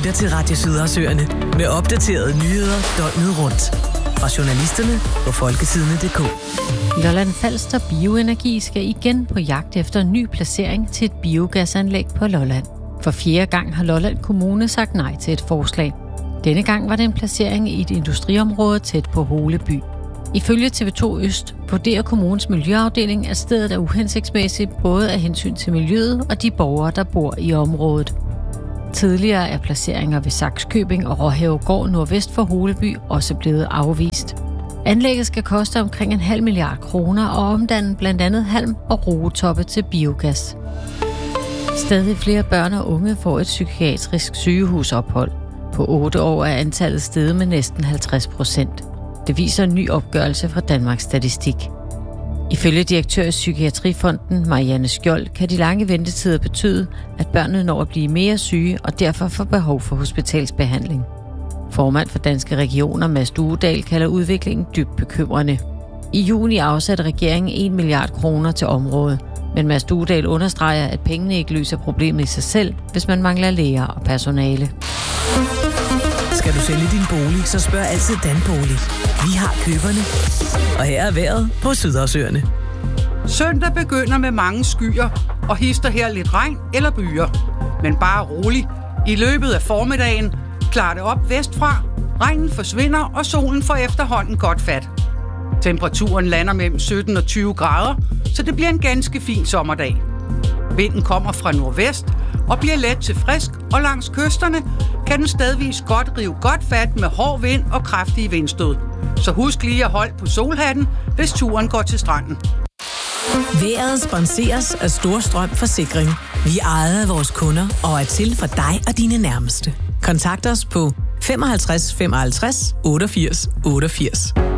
lytter til Radio Sydersøerne med opdaterede nyheder døgnet rundt. Fra journalisterne på folketidene.dk. Lolland-Falster Bioenergi skal igen på jagt efter en ny placering til et biogasanlæg på Lolland. For 4. gang har Lolland Kommune sagt nej til et forslag. Denne gang var det en placering i et industriområde tæt på Holeby. Ifølge TV2 Øst vurderer kommunens miljøafdeling, at stedet er uhensigtsmæssigt både af hensyn til miljøet og de borgere, der bor i området. Tidligere er placeringer ved Sakskøbing og Råhavegård nordvest for Holeby også blevet afvist. Anlægget skal koste omkring 0,5 milliard kroner og omdanne blandt andet halm og rugetoppe til biogas. Stadig flere børn og unge får et psykiatrisk sygehusophold. På 8 år er antallet steget med næsten 50%. Det viser en ny opgørelse fra Danmarks Statistik. Ifølge direktør i Psykiatrifonden, Marianne Skjold, kan de lange ventetider betyde, at børnene når at blive mere syge og derfor får behov for hospitalsbehandling. Formand for Danske Regioner, Mads Duedal, kalder udviklingen dybt bekymrende. I juni afsatte regeringen 1 milliard kroner til området, men Mads Duedal understreger, at pengene ikke løser problemet i sig selv, hvis man mangler læger og personale. Skal du sælge din bolig, så spørg altid Danbolig. Vi har køberne. Og her er vejret på Sydersøerne. Søndag begynder med mange skyer og hister her lidt regn eller byer. Men bare rolig. I løbet af formiddagen klarer det op vestfra. Regnen forsvinder, og solen får efterhånden godt fat. Temperaturen lander mellem 17 og 20 grader, så det bliver en ganske fin sommerdag. Vinden kommer fra nordvest og bliver let til frisk, og langs kysterne kan den stedvis godt rive godt fat med hård vind og kraftige vindstød. Så husk lige at holde på solhatten, hvis turen går til stranden. Vejret sponseres af Storstrøm Forsikring. Vi er ejet af vores kunder og er til for dig og dine nærmeste. Kontakt os på 55 55 88 88.